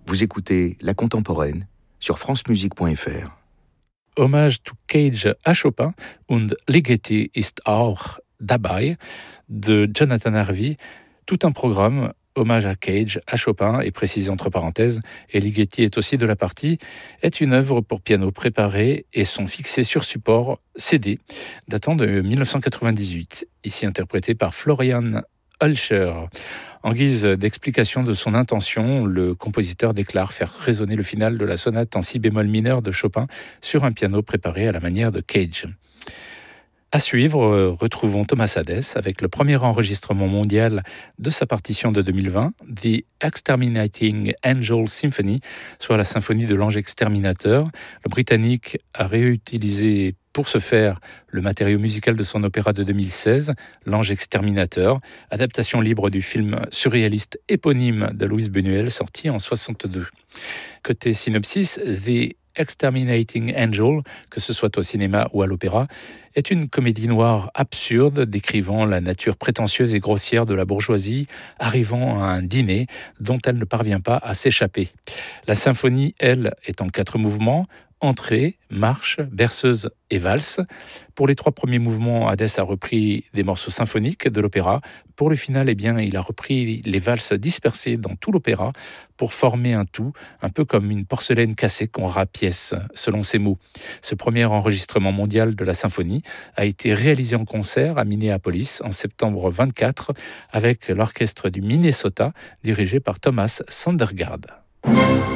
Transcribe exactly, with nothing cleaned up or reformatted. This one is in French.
Vous écoutez La Contemporaine sur francemusique point f r. Hommage to Cage à Chopin und Ligeti ist auch dabei de Jonathan Harvey. Tout un programme, hommage à Cage, à Chopin, et précisé entre parenthèses, et Ligeti est aussi de la partie, est une œuvre pour piano préparée et sont fixés sur support C D, datant de dix-neuf cent quatre-vingt-dix-huit, ici interprété par Florian Hulscher. En guise d'explication de son intention, le compositeur déclare faire résonner le final de la sonate en si bémol mineur de Chopin sur un piano préparé à la manière de Cage. À suivre, retrouvons Thomas Hadès avec le premier enregistrement mondial de sa partition de deux mille vingt, The Exterminating Angel Symphony, soit la symphonie de l'ange exterminateur. Le Britannique a réutilisé pour ce faire le matériau musical de son opéra de deux mille seize, L'Ange exterminateur, adaptation libre du film surréaliste éponyme de Luis Buñuel, sorti en soixante-deux. Côté synopsis, The Exterminating Angel, que ce soit au cinéma ou à l'opéra, est une comédie noire absurde décrivant la nature prétentieuse et grossière de la bourgeoisie arrivant à un dîner dont elle ne parvient pas à s'échapper. La symphonie, elle, est en quatre mouvements: entrée, marche, berceuse et valse. Pour les trois premiers mouvements, Hadès a repris des morceaux symphoniques de l'opéra. Pour le final, eh bien, il a repris les valses dispersées dans tout l'opéra pour former un tout, un peu comme une porcelaine cassée qu'on rapièce, selon ses mots. Ce premier enregistrement mondial de la symphonie a été réalisé en concert à Minneapolis en septembre vingt-quatre avec l'orchestre du Minnesota dirigé par Thomas Sandergaard.